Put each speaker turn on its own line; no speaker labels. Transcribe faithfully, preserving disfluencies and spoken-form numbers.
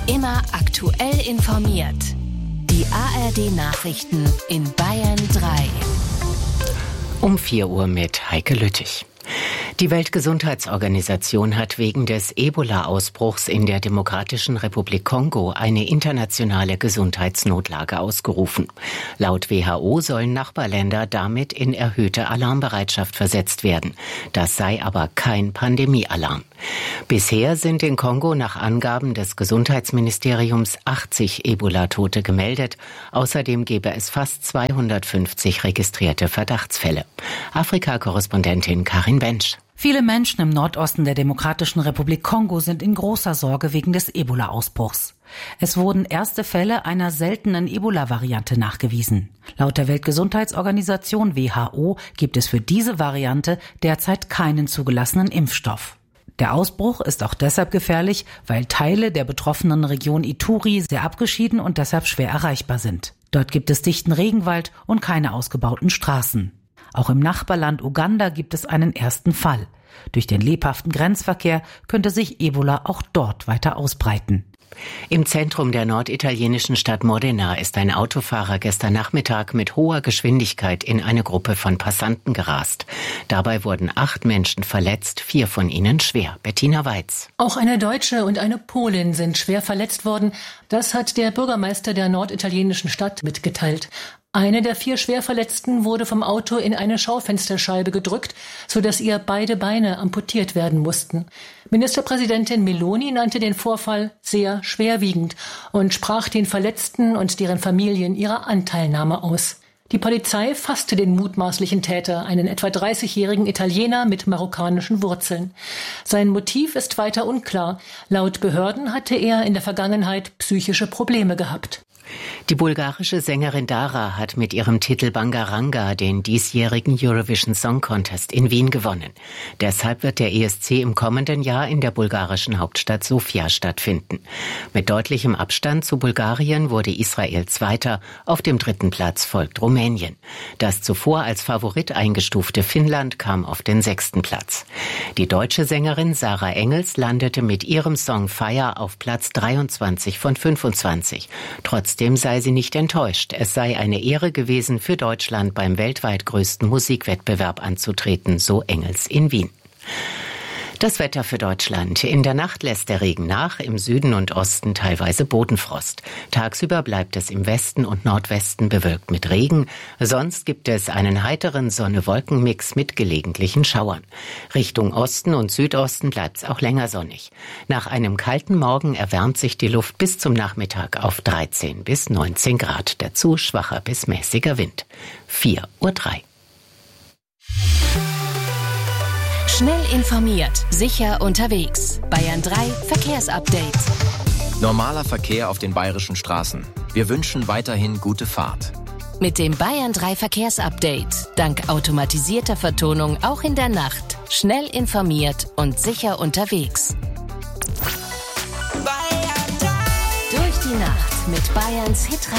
Immer aktuell informiert. Die A R D-Nachrichten in Bayern drei.
Um vier Uhr mit Heike Lüttich. Die Weltgesundheitsorganisation hat wegen des Ebola-Ausbruchs in der Demokratischen Republik Kongo eine internationale Gesundheitsnotlage ausgerufen. Laut W H O sollen Nachbarländer damit in erhöhte Alarmbereitschaft versetzt werden. Das sei aber kein Pandemiealarm. Bisher sind in Kongo nach Angaben des Gesundheitsministeriums achtzig Ebola-Tote gemeldet. Außerdem gebe es fast zweihundertfünfzig registrierte Verdachtsfälle. Afrika-Korrespondentin Karin Bensch.
Viele Menschen im Nordosten der Demokratischen Republik Kongo sind in großer Sorge wegen des Ebola-Ausbruchs. Es wurden erste Fälle einer seltenen Ebola-Variante nachgewiesen. Laut der Weltgesundheitsorganisation W H O gibt es für diese Variante derzeit keinen zugelassenen Impfstoff. Der Ausbruch ist auch deshalb gefährlich, weil Teile der betroffenen Region Ituri sehr abgeschieden und deshalb schwer erreichbar sind. Dort gibt es dichten Regenwald und keine ausgebauten Straßen. Auch im Nachbarland Uganda gibt es einen ersten Fall. Durch den lebhaften Grenzverkehr könnte sich Ebola auch dort weiter ausbreiten.
Im Zentrum der norditalienischen Stadt Modena ist ein Autofahrer gestern Nachmittag mit hoher Geschwindigkeit in eine Gruppe von Passanten gerast. Dabei wurden acht Menschen verletzt, vier von ihnen schwer. Bettina Weiz.
Auch eine Deutsche und eine Polin sind schwer verletzt worden. Das hat der Bürgermeister der norditalienischen Stadt mitgeteilt. Eine der vier Schwerverletzten wurde vom Auto in eine Schaufensterscheibe gedrückt, sodass ihr beide Beine amputiert werden mussten. Ministerpräsidentin Meloni nannte den Vorfall sehr schwerwiegend und sprach den Verletzten und deren Familien ihre Anteilnahme aus. Die Polizei fasste den mutmaßlichen Täter, einen etwa dreißigjährigen Italiener mit marokkanischen Wurzeln. Sein Motiv ist weiter unklar. Laut Behörden hatte er in der Vergangenheit psychische Probleme gehabt.
Die bulgarische Sängerin Dara hat mit ihrem Titel Bangaranga den diesjährigen Eurovision Song Contest in Wien gewonnen. Deshalb wird der E S C im kommenden Jahr in der bulgarischen Hauptstadt Sofia stattfinden. Mit deutlichem Abstand zu Bulgarien wurde Israel Zweiter, auf dem dritten Platz folgt Rumänien. Das zuvor als Favorit eingestufte Finnland kam auf den sechsten Platz. Die deutsche Sängerin Sarah Engels landete mit ihrem Song Fire auf Platz dreiundzwanzig von fünfundzwanzig. Trotzdem sei sie nicht enttäuscht. Es sei eine Ehre gewesen, für Deutschland beim weltweit größten Musikwettbewerb anzutreten, so Engels in Wien. Das Wetter für Deutschland. In der Nacht lässt der Regen nach, im Süden und Osten teilweise Bodenfrost. Tagsüber bleibt es im Westen und Nordwesten bewölkt mit Regen. Sonst gibt es einen heiteren Sonne-Wolken-Mix mit gelegentlichen Schauern. Richtung Osten und Südosten bleibt es auch länger sonnig. Nach einem kalten Morgen erwärmt sich die Luft bis zum Nachmittag auf dreizehn bis neunzehn Grad. Dazu schwacher bis mäßiger Wind. vier Uhr drei.
Schnell informiert, sicher unterwegs. Bayern drei Verkehrsupdate.
Normaler Verkehr auf den bayerischen Straßen. Wir wünschen weiterhin gute Fahrt.
Mit dem Bayern drei Verkehrsupdate. Dank automatisierter Vertonung auch in der Nacht. Schnell informiert und sicher unterwegs. Durch die Nacht mit Bayerns Hit